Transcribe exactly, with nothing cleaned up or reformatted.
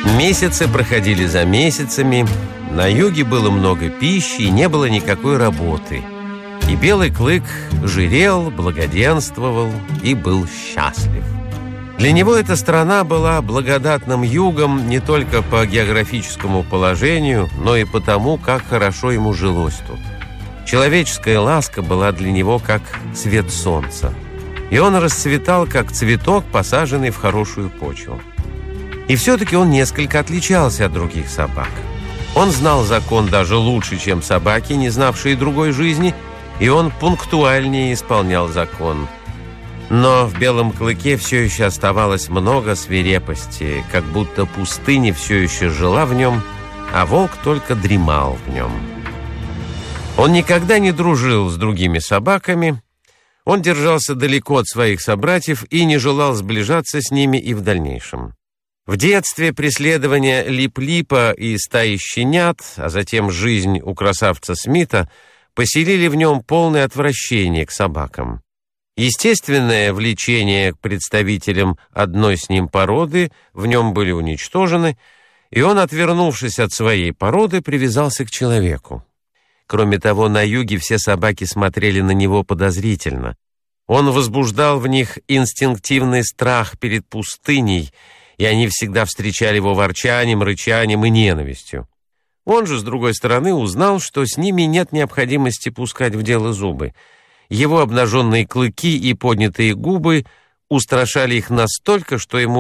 Месяцы проходили за месяцами, на юге было много пищи и не было никакой работы. И белый клык жирел, благоденствовал и был счастлив. Для него эта страна была благодатным югом не только по географическому положению, но и потому, как хорошо ему жилось тут. Человеческая ласка была для него как свет солнца, и он расцветал, как цветок, посаженный в хорошую почву. И все-таки он несколько отличался от других собак. Он знал закон даже лучше, чем собаки, не знавшие другой жизни, и он пунктуальнее исполнял закон. Но в белом клыке все еще оставалось много свирепости, как будто пустыня все еще жила в нем, а волк только дремал в нем. Он никогда не дружил с другими собаками, он держался далеко от своих собратьев и не желал сближаться с ними и в дальнейшем. В детстве преследование Лип-Липа и стаи щенят, а затем жизнь у красавца Смита поселили в нем полное отвращение к собакам. Естественное влечение к представителям одной с ним породы в нем были уничтожены, и он, отвернувшись от своей породы, привязался к человеку. Кроме того, на юге все собаки смотрели на него подозрительно. Он возбуждал в них инстинктивный страх перед пустыней, и они всегда встречали его ворчанием, рычанием и ненавистью. Он же, с другой стороны, узнал, что с ними нет необходимости пускать в дело зубы. Его обнаженные клыки и поднятые губы устрашали их настолько, что ему